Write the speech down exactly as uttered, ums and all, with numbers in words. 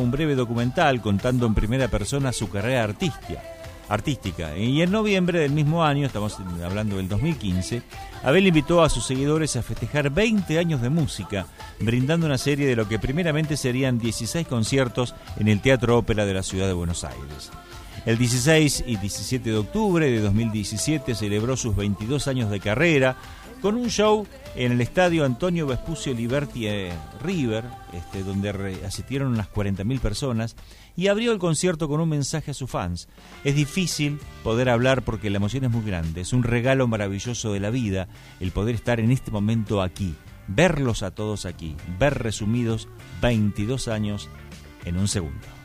un breve documental contando en primera persona su carrera artística. artística. Y en noviembre del mismo año, estamos hablando del dos mil quince, Abel invitó a sus seguidores a festejar veinte años de música, brindando una serie de lo que primeramente serían dieciséis conciertos en el Teatro Ópera de la ciudad de Buenos Aires. El dieciséis y diecisiete de octubre de dos mil diecisiete celebró sus veintidós años de carrera con un show en el estadio Antonio Vespucio Liberty eh, River, este, donde re- asistieron unas cuarenta mil personas, y abrió el concierto con un mensaje a sus fans. Es difícil poder hablar porque la emoción es muy grande, es un regalo maravilloso de la vida el poder estar en este momento aquí, verlos a todos aquí, ver resumidos veintidós años en un segundo.